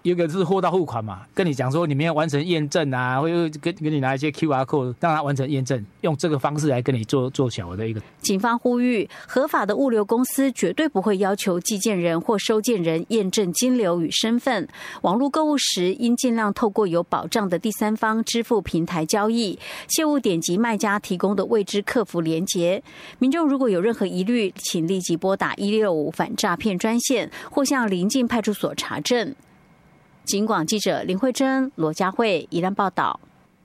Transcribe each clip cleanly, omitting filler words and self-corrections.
一个是货到付款嘛，跟你讲说你们要完成验证啊，会跟你拿一些 QR code 让他完成验证，用这个方式来跟你做小的一个。 警方呼吁，合法的物流公司绝对不会要求寄件人或收件人验证金流与身份。网络购物时，应尽量透过有保障的第三方支付平台交易，切勿点击卖家提供的未知客服连结。民众如果有任何疑虑，请立即拨打165反诈骗专线，或向邻近派出所查证。警广记者林慧珍、罗佳慧宜兰报道。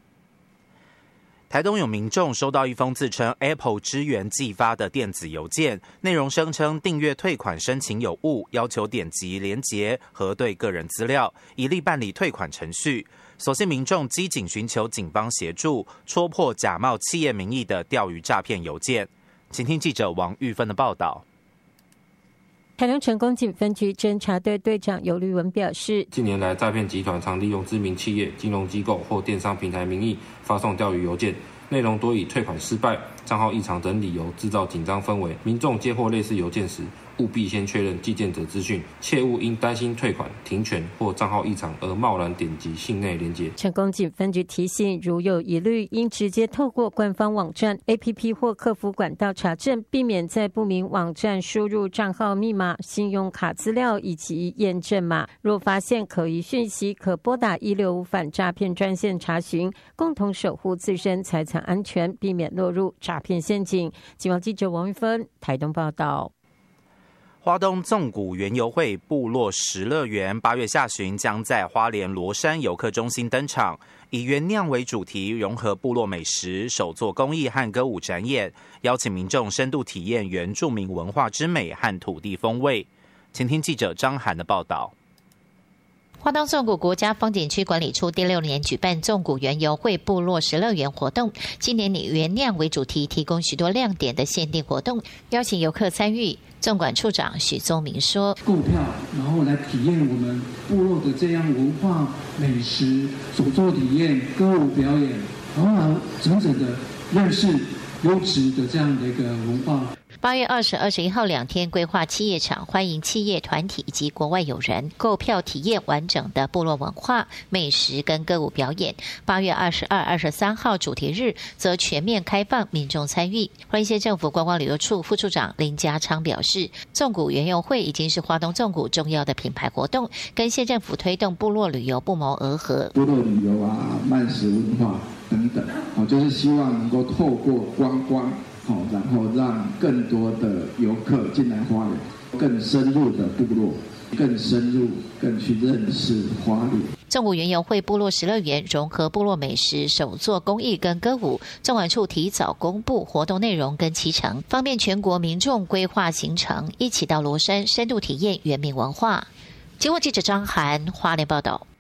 台东有民众收到一封自称 Apple 支援寄发的电子邮件，内容声称订阅退款申请有误，要求点击连结核对个人资料，以利办理退款程序。所幸民众机警寻求警方协助，戳破假冒企业名义的钓鱼诈骗邮件。请听记者王玉芬的报道。 台东成功警分局侦查队队长尤律文表示， 近年来诈骗集团常利用知名企业、金融机构或电商平台名义发送钓鱼邮件，内容多以退款失败、账号异常等理由制造紧张氛围。民众接获类似邮件时，务必先确认寄件者资讯，切勿因担心退款、停权或账号异常而贸然点击信内连结。 成功警分局提醒，如有疑虑，应直接透过官方网站、APP 或客服管道查证，避免在不明网站输入账号密码、信用卡资料以及验证码。若发现可疑讯息，可拨打165反诈骗专线查询，共同守护自身财产安全，避免落入诈骗陷阱。警方记者王玉芬台东报道。 花东纵谷园游会部落食乐园8月下旬将在花莲罗山游客中心登场，以原酿为主题，融合部落美食、手作工艺和歌舞展演，邀请民众深度体验原住民文化之美和土地风味。请听记者张涵的报道。 花东纵谷国家风景区管理处第6年举办纵谷园游会部落食乐园活动，今年以原酿为主题，提供许多亮点的限定活动，邀请游客参与。纵管处长许宗明说： 购票，然后来体验我们部落的这样文化、美食、手作体验、歌舞表演，然后整整的认识优质的这样的一个文化。 8月20、21号2天规划企业场，欢迎企业团体以及国外友人购票体验完整的部落文化、美食跟歌舞表演。8月22、23号主题日则全面开放民众参与。花莲县政府观光旅游处副处长林家昌表示，纵谷园游会已经是花东纵谷重要的品牌活动，跟县政府推动部落旅游不谋而合。 部落旅游啊、慢食文化等等，就是希望能够透过观光，然后让更多的游客进来花莲，更深入的部落，更深入、更去认识花莲。 纵谷园游会部落食乐园融合部落美食、手作工艺跟歌舞，纵管处提早公布活动内容跟期程，方便全国民众规划行程，一起到罗山深度体验原民文化。经过记者张涵花莲报道。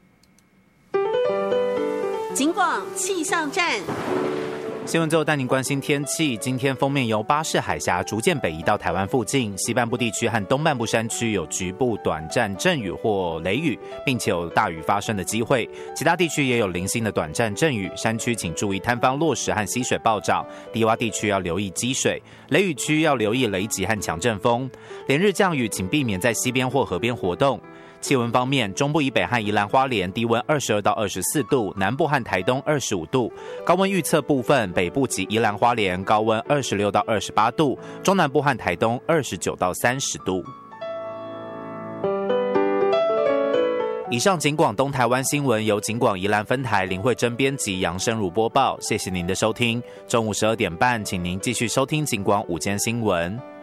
警广气象站。 新闻最后带您关心天气。今天锋面由巴士海峡逐渐北移到台湾附近，西半部地区和东半部山区有局部短暂阵雨或雷雨，并且有大雨发生的机会。其他地区也有零星的短暂阵雨，山区请注意坍方落石和溪水暴涨，低洼地区要留意积水，雷雨区要留意雷击和强阵风。连日降雨，请避免在溪边或河边活动。气温方面，中部以北和宜兰花莲低温22到24度，南部和台东25度。高温预测部分，北部及宜兰花莲高温26到28度，中南部和台东29到30度。以上警广东台湾新闻由警广宜兰分台林慧珍编辑，杨生如播报。谢谢您的收听。中午12点半，请您继续收听警广午间新闻。